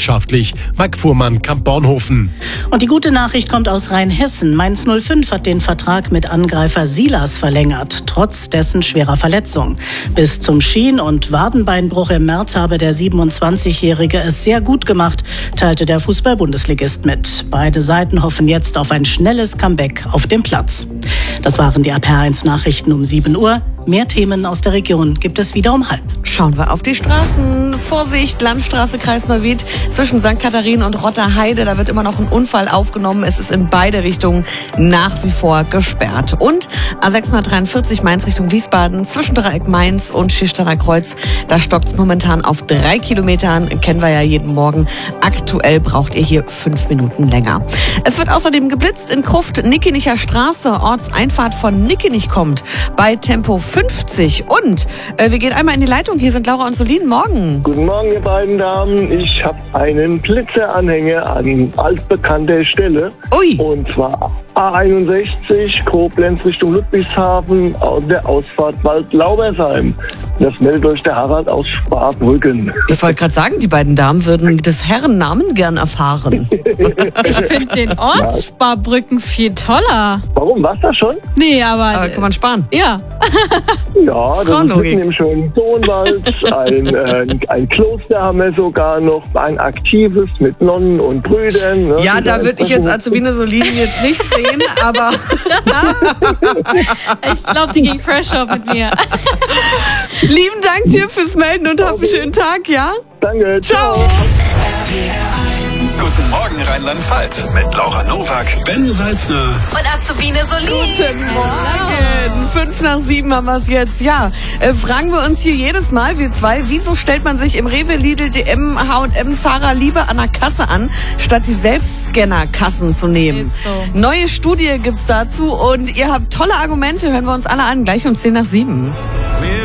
wirtschaftlich. Mike Fuhrmann, Kamp Bornhofen. Und die gute Nachricht kommt aus Rheinhessen. Mainz 05 hat den Vertrag mit Angreifer Silas verlängert, trotz dessen schwerer Verletzung. Bis zum Schien- und Wadenbeinbruch im März habe der 27-Jährige es sehr gut gemacht, teilte der Fußball-Bundesligist mit. Beide Seiten hoffen jetzt auf ein schnelles Comeback auf dem Platz. Das waren die RPR1 Nachrichten um 7 Uhr. Mehr Themen aus der Region gibt es wieder um 12:30. Schauen wir auf die Straßen. Vorsicht, Landstraße, Kreis Neuwied zwischen St. Katharinen und Rotterheide. Da wird immer noch ein Unfall aufgenommen. Es ist in beide Richtungen nach wie vor gesperrt. Und A643 Mainz Richtung Wiesbaden zwischen Dreieck Mainz und Schierstadter Kreuz. Da stockt es momentan auf 3 Kilometern. Kennen wir ja jeden Morgen. Aktuell braucht ihr hier 5 Minuten länger. Es wird außerdem geblitzt in Kruft, Nickenicher Straße. Ortseinfahrt von Nickenich kommt bei Tempo 50. Und wir gehen einmal in die Leitung. Hier sind Laura und Solin. Morgen. Guten Morgen, ihr beiden Damen. Ich habe einen Blitzeranhänger an altbekannter Stelle. Ui. Und zwar A61 Koblenz Richtung Ludwigshafen, der Ausfahrt Wald-Laubersheim. Das meldet euch der Harald aus Sparbrücken. Ich wollte gerade sagen, die beiden Damen würden des Herrennamen gern erfahren. Ich finde den Ort Sparbrücken viel toller. Warum? War's das schon? Nee, aber Kann man sparen. ja. Ja, das ist mitten im schönen Sohnwald. Ein Kloster haben wir sogar noch, ein aktives mit Nonnen und Brüdern. Ne? Ja, da würde ich jetzt Azubine Solin jetzt nicht sehen, aber Ich glaube, die ging fresh auf mit mir. lieben Dank dir fürs Melden und hab einen schönen Tag, ja? Danke, Ciao. Guten Morgen Rheinland-Pfalz mit Laura Nowak, Ben Salzner Und Azubine Solin. Guten Morgen. 5:05 haben wir es jetzt. Ja, fragen wir uns hier jedes Mal, wir zwei, wieso stellt man sich im Rewe, Lidl, DM, H&M, Zara lieber an der Kasse an, statt die Selbstscanner-Kassen zu nehmen? Ist so. Neue Studie gibt's dazu und ihr habt tolle Argumente, hören wir uns alle an, gleich um 6:50.